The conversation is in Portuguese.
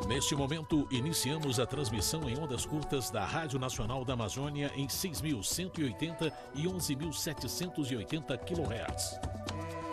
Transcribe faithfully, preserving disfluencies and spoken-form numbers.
Neste momento, iniciamos a transmissão em ondas curtas da Rádio Nacional da Amazônia em seis mil cento e oitenta e onze mil setecentos e oitenta quilohertz.